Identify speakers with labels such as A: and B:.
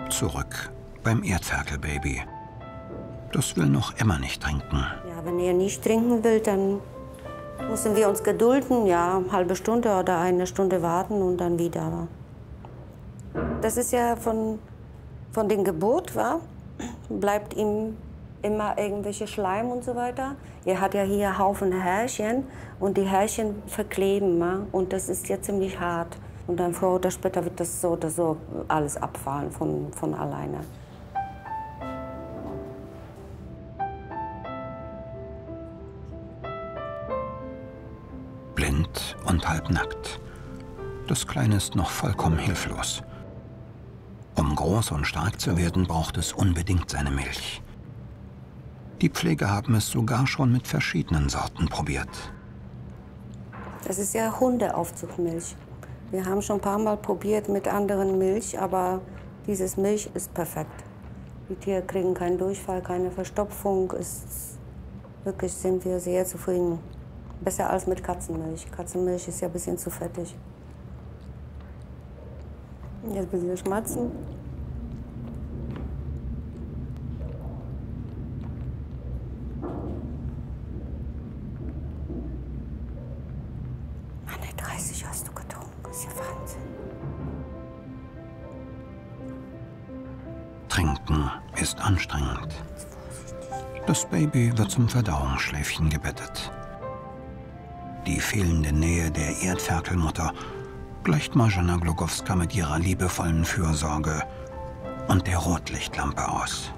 A: Zurück beim Erdferkelbaby. Das will noch immer nicht trinken.
B: Ja, wenn er nicht trinken will, dann müssen wir uns gedulden, ja, eine halbe Stunde oder eine Stunde warten und dann wieder. Das ist ja von der Geburt, wa? Bleibt ihm immer irgendwelche Schleim und so weiter. Er hat ja hier Haufen Härchen und die Härchen verkleben, wa? Und das ist ja ziemlich hart. Und dann früher oder später wird das so oder so alles abfallen von alleine.
A: Blind und halbnackt. Das Kleine ist noch vollkommen hilflos. Um groß und stark zu werden, braucht es unbedingt seine Milch. Die Pfleger haben es sogar schon mit verschiedenen Sorten probiert.
B: Das ist ja Hundeaufzuchtmilch. Wir haben schon ein paar Mal probiert mit anderen Milch, aber dieses Milch ist perfekt. Die Tiere kriegen keinen Durchfall, keine Verstopfung. Wirklich sind wir sehr zufrieden. Besser als mit Katzenmilch. Katzenmilch ist ja ein bisschen zu fettig. Jetzt ein bisschen schmatzen. Mann, 30 hast du getrunken. Das ist ja Wahnsinn.
A: Trinken ist anstrengend. Das Baby wird zum Verdauungsschläfchen gebettet. Die fehlende Nähe der Erdferkelmutter gleicht Marzena Glogowska mit ihrer liebevollen Fürsorge und der Rotlichtlampe aus.